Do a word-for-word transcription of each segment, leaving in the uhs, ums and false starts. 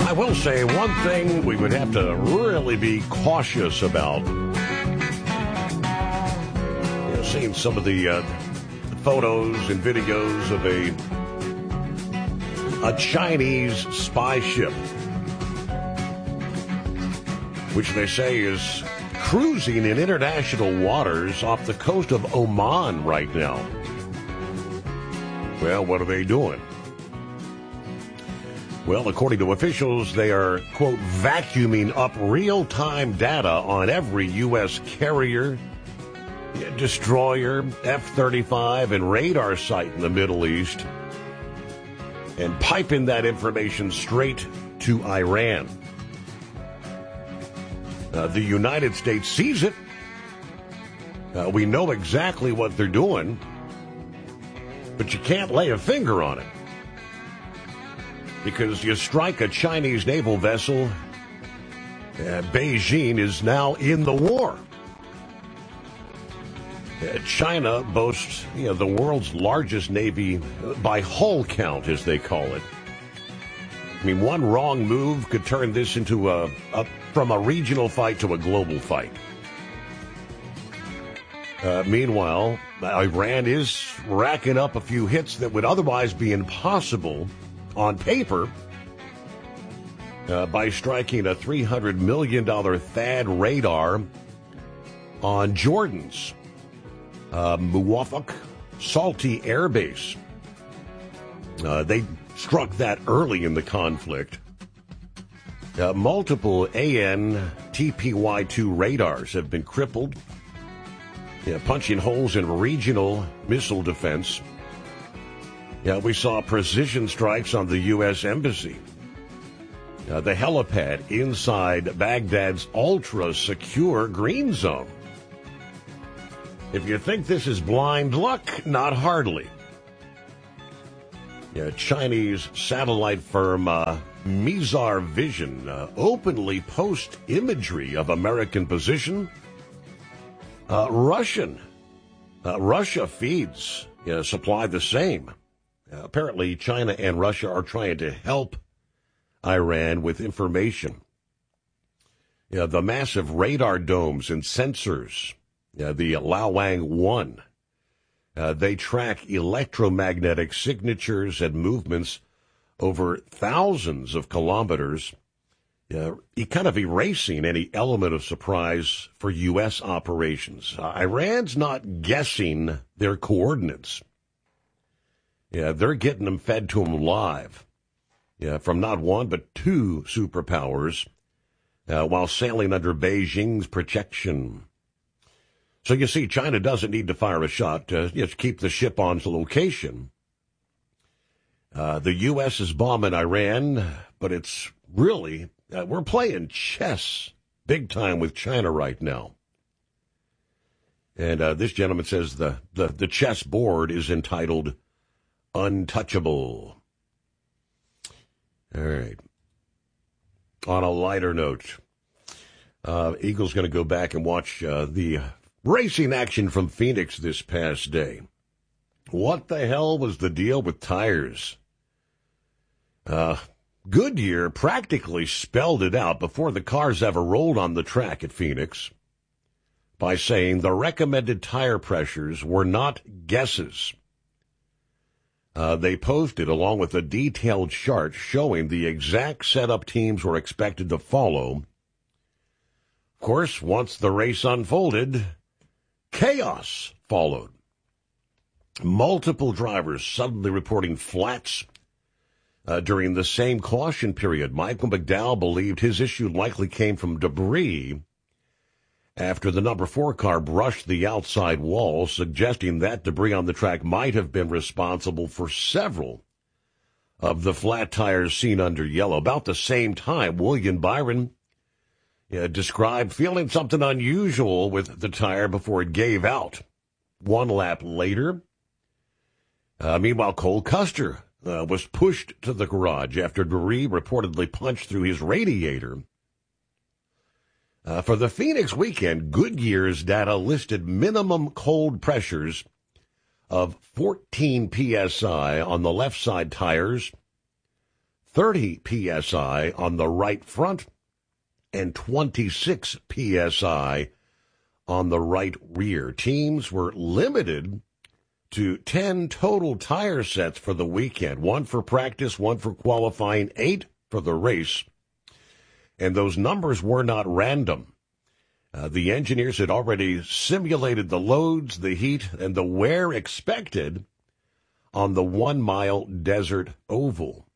I will say one thing we would have to really be cautious about. You know, seeing some of the uh, photos and videos of a a Chinese spy ship, which they say is cruising in international waters off the coast of Oman right now. Well, what are they doing? Well, according to officials, they are, quote, vacuuming up real-time data on every U S carrier, destroyer, F thirty-five, and radar site in the Middle East, and piping that information straight to Iran. Uh, the United States sees it. Uh, we know exactly what they're doing, but you can't lay a finger on it. Because you strike a Chinese naval vessel, uh, Beijing is now in the war. Uh, China boasts, you know, the world's largest navy by hull count, as they call it. I mean, one wrong move could turn this into a, a from a regional fight to a global fight. Uh, meanwhile, Iran is racking up a few hits that would otherwise be impossible on paper uh, by striking a three hundred million dollars THAAD radar on Jordan's uh, Muwafaq Salty Air Base. Uh, they struck that early in the conflict. Uh, multiple A N T P Y two radars have been crippled, yeah, punching holes in regional missile defense. Yeah, we saw precision strikes on the U S Embassy. Uh, the helipad inside Baghdad's ultra-secure green zone. If you think this is blind luck, not hardly. Yeah, Chinese satellite firm uh, Mizar Vision uh, openly posts imagery of American position. Uh, Russian. Uh, Russia feeds, uh, supply the same. Uh, apparently, China and Russia are trying to help Iran with information. Yeah, the massive radar domes and sensors, yeah, the Lawang one, uh, they track electromagnetic signatures and movements over thousands of kilometers, uh, kind of erasing any element of surprise for U S operations. Uh, Iran's not guessing their coordinates. Yeah, they're getting them fed to them live. Yeah, from not one but two superpowers, uh, while sailing under Beijing's protection. So you see, China doesn't need to fire a shot to just keep the ship on location. Uh, the U S is bombing Iran, but it's really, uh, we're playing chess big time with China right now. And uh, this gentleman says the, the, the chess board is entitled Untouchable. All right. On a lighter note, uh, Eagle's going to go back and watch uh, the racing action from Phoenix this past day. What the hell was the deal with tires? Uh, Goodyear practically spelled it out before the cars ever rolled on the track at Phoenix by saying the recommended tire pressures were not guesses. Uh, they posted along with a detailed chart showing the exact setup teams were expected to follow. Of course, once the race unfolded, chaos followed. Multiple drivers suddenly reporting flats uh, during the same caution period. Michael McDowell believed his issue likely came from debris after the number four car brushed the outside wall, suggesting that debris on the track might have been responsible for several of the flat tires seen under yellow. About the same time, William Byron uh, described feeling something unusual with the tire before it gave out. One lap later, uh, meanwhile, Cole Custer uh, was pushed to the garage after debris reportedly punched through his radiator. Uh, for the Phoenix weekend, Goodyear's data listed minimum cold pressures of fourteen P S I on the left side tires, thirty P S I on the right front and twenty-six P S I on the right rear. Teams were limited to ten total tire sets for the weekend, one for practice, one for qualifying, eight for the race. And those numbers were not random. Uh, the engineers had already simulated the loads, the heat, and the wear expected on the one-mile desert oval.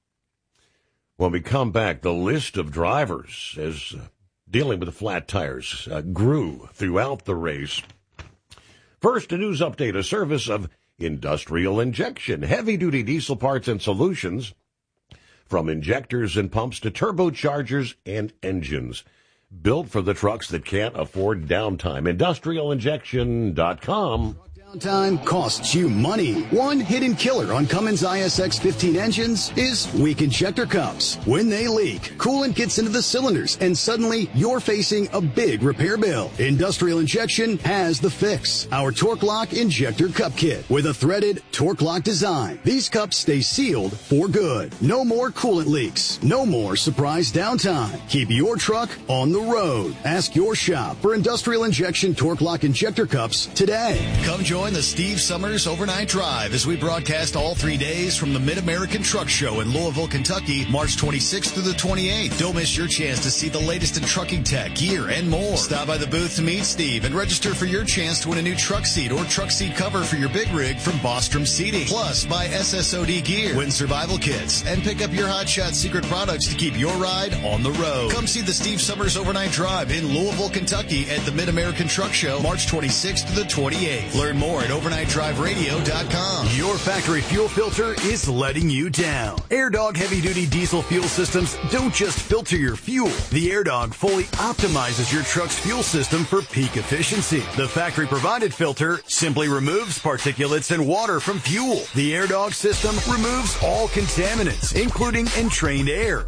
When we come back, the list of drivers as uh, dealing with the flat tires uh, grew throughout the race. First, a news update, a service of Industrial Injection, heavy-duty diesel parts and solutions, from injectors and pumps to turbochargers and engines, built for the trucks that can't afford downtime. industrial injection dot com. Downtime costs you money. One hidden killer on Cummins I S X fifteen engines is weak injector cups. When they leak, coolant gets into the cylinders and suddenly you're facing a big repair bill. Industrial Injection has the fix. Our Torque Lock Injector Cup Kit with a threaded Torque Lock design. These cups stay sealed for good. No more coolant leaks. No more surprise downtime. Keep your truck on the road. Ask your shop for Industrial Injection Torque Lock Injector Cups today. Come join Join the Steve Summers Overnight Drive as we broadcast all three days from the Mid-American Truck Show in Louisville, Kentucky, March twenty-sixth through the twenty-eighth. Don't miss your chance to see the latest in trucking tech, gear, and more. Stop by the booth to meet Steve and register for your chance to win a new truck seat or truck seat cover for your big rig from Bostrom Seating. Plus, buy S S O D gear, win survival kits, and pick up your Hotshot secret products to keep your ride on the road. Come see the Steve Summers Overnight Drive in Louisville, Kentucky at the Mid-American Truck Show, March twenty-sixth to the twenty-eighth. Learn more at overnight drive radio dot com. Your factory fuel filter is letting you down. AirDog heavy-duty diesel fuel systems don't just filter your fuel. The AirDog fully optimizes your truck's fuel system for peak efficiency. The factory-provided filter simply removes particulates and water from fuel. The AirDog system removes all contaminants, including entrained air,